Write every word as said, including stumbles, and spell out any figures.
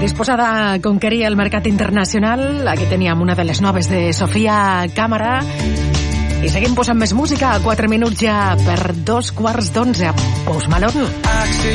Disposada a conquerir el mercat internacional, aquí teníem una de les noves de Sofia Càmara. I seguim posant més música, a quatre minuts ja per dos quarts d'onze amb Post Malone.